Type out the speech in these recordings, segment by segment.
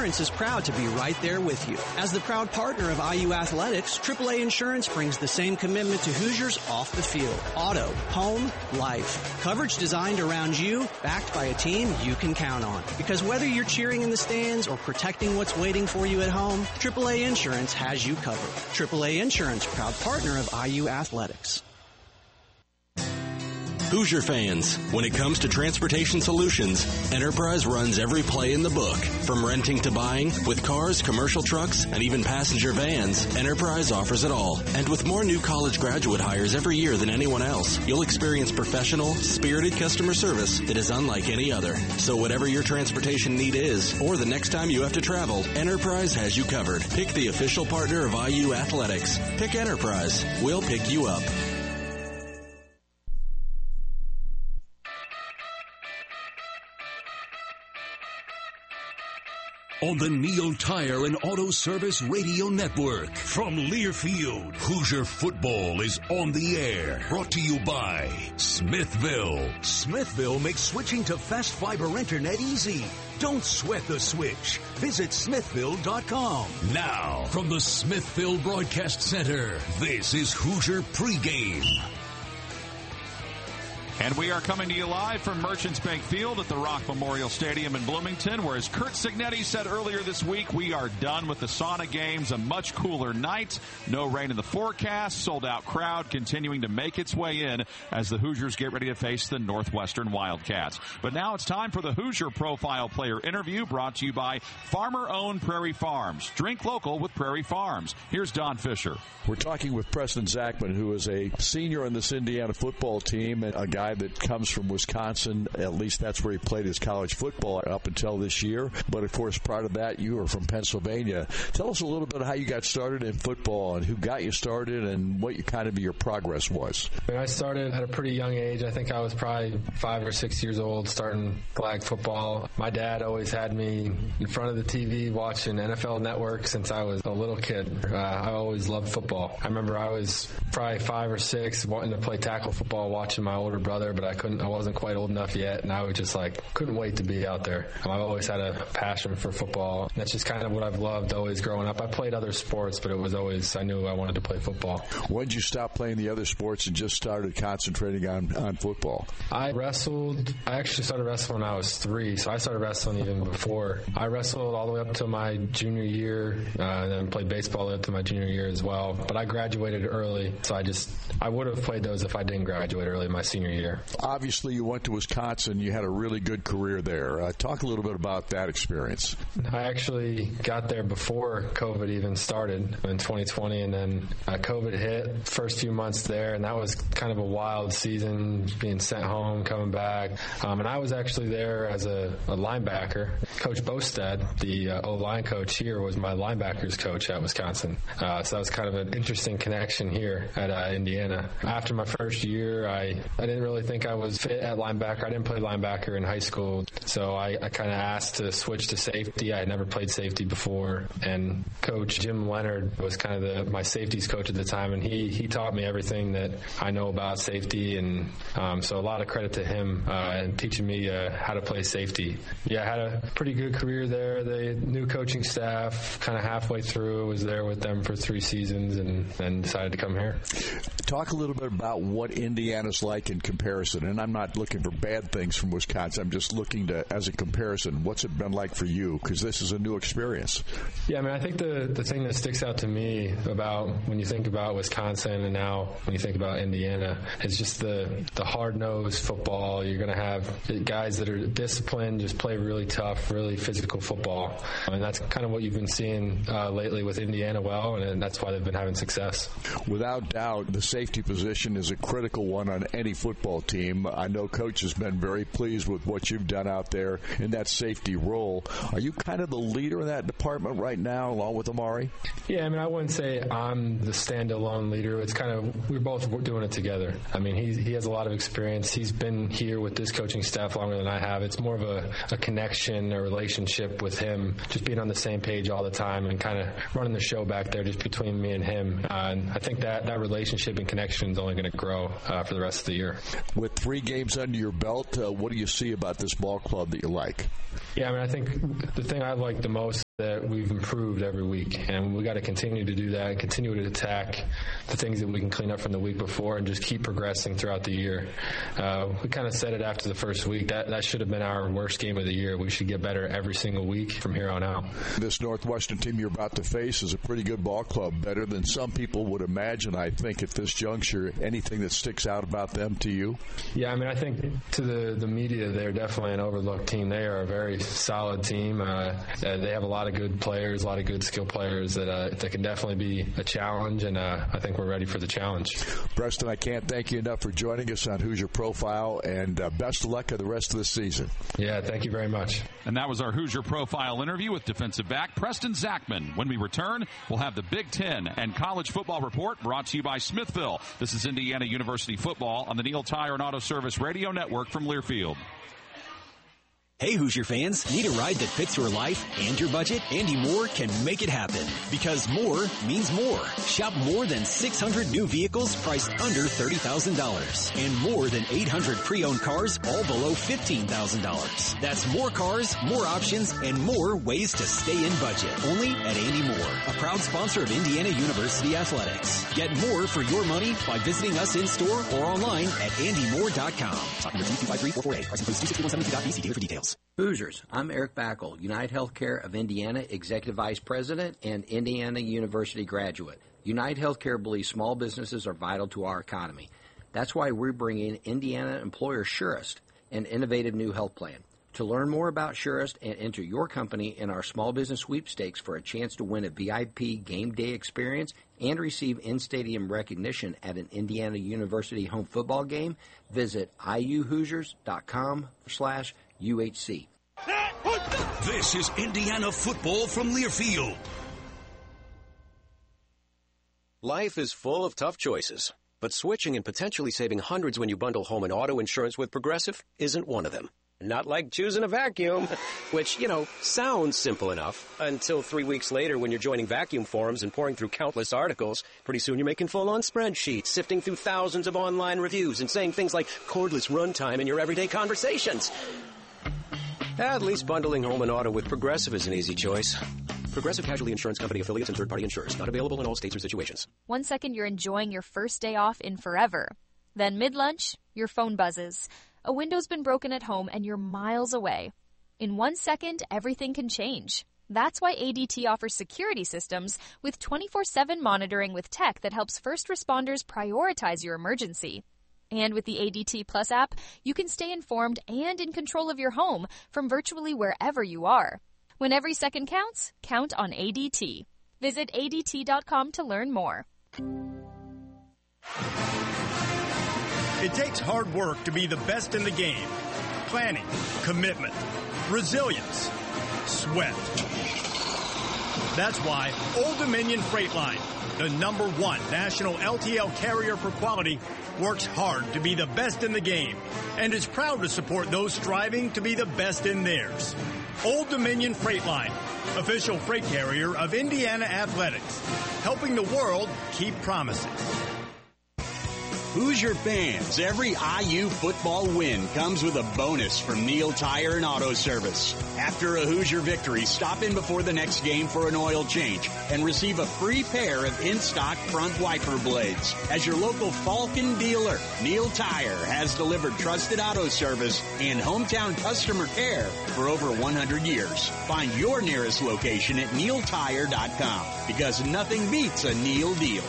Insurance is proud to be right there with you. As the proud partner of IU Athletics, AAA Insurance brings the same commitment to Hoosiers off the field. Auto, home, life. Coverage designed around you, backed by a team you can count on. Because whether you're cheering in the stands or protecting what's waiting for you at home, AAA Insurance has you covered. AAA Insurance, proud partner of IU Athletics. Hoosier fans, when it comes to transportation solutions, Enterprise runs every play in the book. From renting to buying, with cars, commercial trucks, and even passenger vans, Enterprise offers it all. And with more new college graduate hires every year than anyone else, you'll experience professional, spirited customer service that is unlike any other. So whatever your transportation need is, or the next time you have to travel, Enterprise has you covered. Pick the official partner of IU Athletics. Pick Enterprise. We'll pick you up. On the Neil Tire and Auto Service Radio Network. From Learfield, Hoosier football is on the air. Brought to you by Smithville. Smithville makes switching to fast fiber internet easy. Don't sweat the switch. Visit Smithville.com. Now, from the Smithville Broadcast Center, this is Hoosier Pregame. And we are coming to you live from Merchants Bank Field at the Rock Memorial Stadium in Bloomington, where, as Kurt Signetti said earlier this week, we are done with the sauna games. A much cooler night. No rain in the forecast. Sold-out crowd continuing to make its way in as the Hoosiers get ready to face the Northwestern Wildcats. But now it's time for the Hoosier Profile Player Interview, brought to you by Farmer-Owned Prairie Farms. Drink local with Prairie Farms. Here's Don Fisher. We're talking with Preston Zachman, who is a senior on this Indiana football team, and a guy that comes from Wisconsin. At least that's where he played his college football up until this year. But, of course, prior to that, you were from Pennsylvania. Tell us a little bit how you got started in football and who got you started and what your progress was. I started at a pretty young age. I think I was probably 5 or 6 years old starting flag football. My dad always had me in front of the TV watching NFL Network since I was a little kid. I always loved football. I remember I was probably 5 or 6 wanting to play tackle football, watching my older brother, but I wasn't quite old enough yet, and I was just couldn't wait to be out there. I've always had a passion for football. That's just kind of what I've loved always growing up. I played other sports, but it was always, I knew I wanted to play football. When did you stop playing the other sports and just started concentrating on football? I actually started wrestling when I was 3, so I started wrestling even before. I wrestled all the way up to my junior year, and then played baseball up to my junior year as well. But I graduated early, so I would have played those if I didn't graduate early my senior year. Obviously, you went to Wisconsin. You had a really good career there. Talk a little bit about that experience. I actually got there before COVID even started in 2020, and then COVID hit first few months there, and that was kind of a wild season, being sent home, coming back. And I was actually there as a linebacker. Coach Bostad, the O-line coach here, was my linebackers coach at Wisconsin. So that was kind of an interesting connection here at Indiana. After my first year, I didn't really think I was fit at linebacker. I didn't play linebacker in high school, so I kind of asked to switch to safety. I had never played safety before, and Coach Jim Leonard was kind of my safeties coach at the time, and he taught me everything that I know about safety, and so a lot of credit to him and teaching me how to play safety. Yeah, I had a pretty good career there. The new coaching staff, kind of halfway through, was there with them for 3 seasons, and then decided to come here. Talk a little bit about what Indiana's like in comparison, and I'm not looking for bad things from Wisconsin. I'm just looking as a comparison. What's it been like for you? Because this is a new experience. Yeah, I think the thing that sticks out to me about when you think about Wisconsin and now when you think about Indiana is just the hard-nosed football. You're going to have guys that are disciplined, just play really tough, really physical football. And that's kind of what you've been seeing lately with Indiana, and that's why they've been having success. Without doubt, the safety position is a critical one on any football team. I know Coach has been very pleased with what you've done out there in that safety role. Are you kind of the leader in that department right now, along with Amari? Yeah, I wouldn't say I'm the standalone leader. It's kind of, we're both doing it together. He has a lot of experience. He's been here with this coaching staff longer than I have. It's more of a connection, a relationship with him, just being on the same page all the time and kind of running the show back there just between me and him. And I think that relationship and connection is only going to grow for the rest of the year. With 3 games under your belt, what do you see about this ball club that you like? Yeah, I think the thing I like the most that we've improved every week, and we got to continue to do that and continue to attack the things that we can clean up from the week before and just keep progressing throughout the year. We kind of said it after the first week. That should have been our worst game of the year. We should get better every single week from here on out. This Northwestern team you're about to face is a pretty good ball club, better than some people would imagine, I think, at this juncture. Anything that sticks out about them to you? Yeah, I mean, I think to the media, they're definitely an overlooked team. They are a very solid team. They have a lot of good players, a lot of good skill players that can definitely be a challenge, and I think we're ready for the challenge. Preston, I can't thank you enough for joining us on Hoosier Profile, and best of luck of the rest of the season. Yeah, thank you very much. And that was our Hoosier Profile interview with defensive back Preston Zachman. When we return, we'll have the Big Ten and College Football Report brought to you by Smithville. This is Indiana University football on the Neil Tire and Auto Service Radio Network from Learfield. Hey Hoosier fans, need a ride that fits your life and your budget? Andy Moore can make it happen, because more means more. Shop more than 600 new vehicles priced under $30,000 and more than 800 pre-owned cars all below $15,000. That's more cars, more options, and more ways to stay in budget. Only at Andy Moore, a proud sponsor of Indiana University Athletics. Get more for your money by visiting us in store or online at andymoore.com. Stock number 253-448. Price includes 26172.BC. Dealer for details. Hoosiers, I'm Eric Backel, United Healthcare of Indiana Executive Vice President and Indiana University graduate. United Healthcare believes small businesses are vital to our economy. That's why we're bringing Indiana employer Surest, an innovative new health plan. To learn more about Surest and enter your company in our small business sweepstakes for a chance to win a VIP game day experience and receive in-stadium recognition at an Indiana University home football game, visit iuhoosiers.com/UHC. This is Indiana football from Learfield. Life is full of tough choices, but switching and potentially saving hundreds when you bundle home and auto insurance with Progressive isn't one of them. Not like choosing a vacuum, which, sounds simple enough until 3 weeks later when you're joining vacuum forums and pouring through countless articles. Pretty soon you're making full-on spreadsheets, sifting through thousands of online reviews and saying things like cordless runtime in your everyday conversations. At least bundling home and auto with Progressive is an easy choice. Progressive Casualty Insurance Company affiliates and third-party insurers. Not available in all states or situations. 1 second you're enjoying your first day off in forever. Then mid-lunch, your phone buzzes. A window's been broken at home and you're miles away. In 1 second, everything can change. That's why ADT offers security systems with 24/7 monitoring with tech that helps first responders prioritize your emergency. And with the ADT Plus app, you can stay informed and in control of your home from virtually wherever you are. When every second counts, count on ADT. Visit ADT.com to learn more. It takes hard work to be the best in the game. Planning, commitment, resilience, sweat. That's why Old Dominion Freight Line, the #1 national LTL carrier for quality, works hard to be the best in the game and is proud to support those striving to be the best in theirs. Old Dominion Freight Line, official freight carrier of Indiana Athletics, helping the world keep promises. Hoosier fans, every IU football win comes with a bonus from Neil Tire and Auto Service. After a Hoosier victory, stop in before the next game for an oil change and receive a free pair of in-stock front wiper blades. As your local Falcon dealer, Neil Tire has delivered trusted auto service and hometown customer care for over 100 years. Find your nearest location at neiltire.com because nothing beats a Neil deal.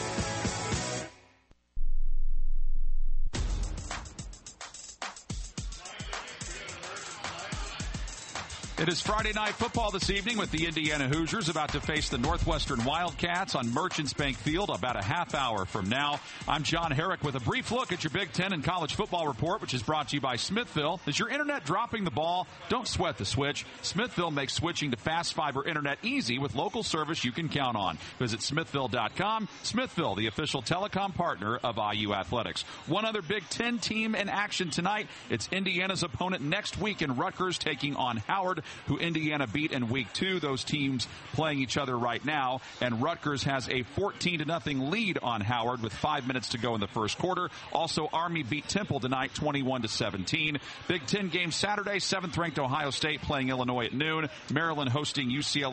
It is Friday Night Football this evening with the Indiana Hoosiers about to face the Northwestern Wildcats on Merchants Bank Field about a half hour from now. I'm John Herrick with a brief look at your Big Ten and College Football Report, which is brought to you by Smithville. Is your internet dropping the ball? Don't sweat the switch. Smithville makes switching to fast fiber internet easy with local service you can count on. Visit smithville.com. Smithville, the official telecom partner of IU Athletics. One other Big Ten team in action tonight. It's Indiana's opponent next week in Rutgers taking on Howard, who Indiana beat in week 2. Those teams playing each other right now. And Rutgers has a 14-0 lead on Howard with 5 minutes to go in the first quarter. Also, Army beat Temple tonight 21-17. Big Ten game Saturday, 7th-ranked Ohio State playing Illinois at noon. Maryland hosting UCLA.